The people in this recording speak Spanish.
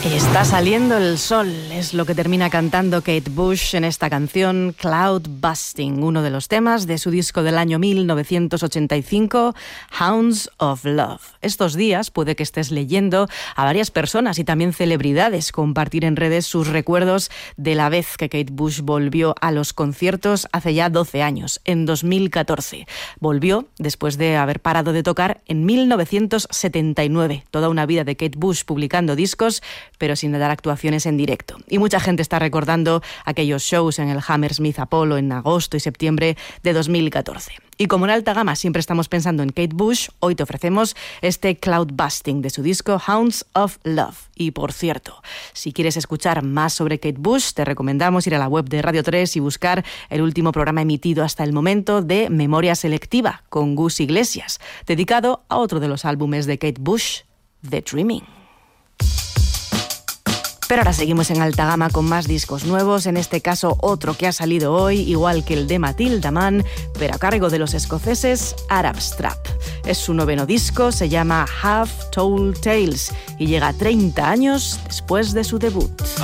Está saliendo el sol, es lo que termina cantando Kate Bush en esta canción Cloud Busting, uno de los temas de su disco del año 1985, Hounds of Love. Estos días puede que estés leyendo a varias personas y también celebridades compartir en redes sus recuerdos de la vez que Kate Bush volvió a los conciertos hace ya 12 años, en 2014. Volvió después de haber parado de tocar en 1979, toda una vida de Kate Bush publicando discos, pero sin dar actuaciones en directo. Y mucha gente está recordando aquellos shows en el Hammersmith Apollo en agosto y septiembre de 2014. Y como en alta gama siempre estamos pensando en Kate Bush, hoy te ofrecemos este Cloud Busting de su disco Hounds of Love. Y por cierto, si quieres escuchar más sobre Kate Bush, te recomendamos ir a la web de Radio 3 y buscar el último programa emitido hasta el momento de Memoria Selectiva con Gus Iglesias, dedicado a otro de los álbumes de Kate Bush, The Dreaming. Pero ahora seguimos en alta gama con más discos nuevos, en este caso otro que ha salido hoy, igual que el de Matilda Mann, pero a cargo de los escoceses Arab Strap. Es su 9º disco, se llama Half Told Tales y llega 30 años después de su debut.